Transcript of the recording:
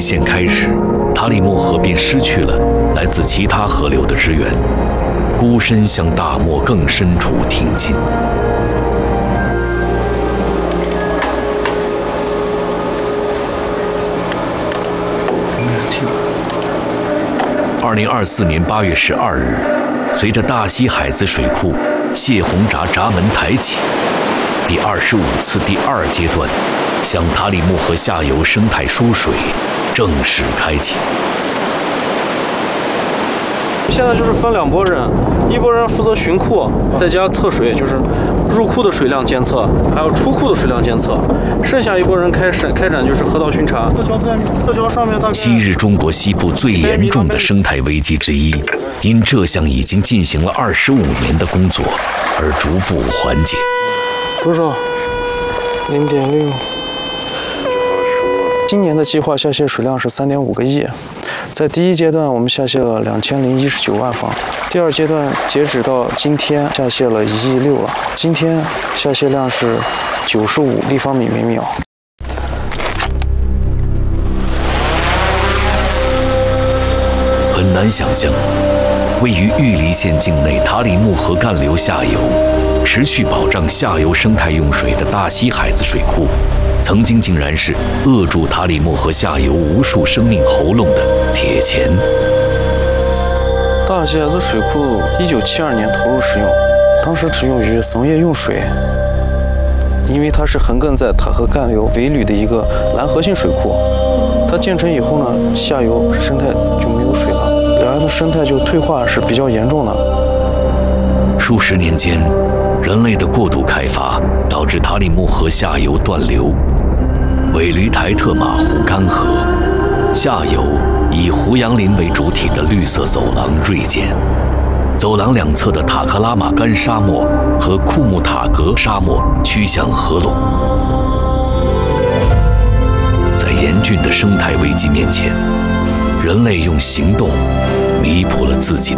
线开始，塔里木河便失去了来自其他河流的支援，孤身向大漠更深处挺进。2024年8月12日，随着大西海子水库泄洪闸门抬起，第25次第2阶段向塔里木河下游生态输水正式开启。 现在就是分2拨人，一拨人负责巡库，再加测水，就是入库的水量监测，还有出库的水量监测。剩下一拨人开展就是河道巡查。侧桥上面大概。 昔日中国西部最严重的生态危机之一，因这项已经进行了25年的工作而逐步缓解。 多少？0.6。今年的计划下泄水量是3.5个亿。在第1阶段，我们下泄了2019万方；第2阶段截止到今天下泄了1亿6了。今天下泄量是95立方米每秒。 很难想象，位于玉梨县境内塔里木河干流下游，持续保障下游生态用水的大西海子水库，曾经竟然是扼住塔里木河下游无数生命喉咙的铁钳。 大西海子水库1972年投入使用，当时只用于桑叶用水，因为它是横亘在塔河干流尾闾的一个拦河性水库。它建成以后呢，下游生态就没有水了，两岸的生态就退化是比较严重的。 数十年间，人类的过度开发导致塔里木河下游断流，尾闾台特马湖干涸，下游以胡杨林为主体的绿色走廊锐减，走廊两侧的塔克拉玛干沙漠和库木塔格沙漠趋向合拢。在严峻的生态危机面前，人类用行动弥补了自己的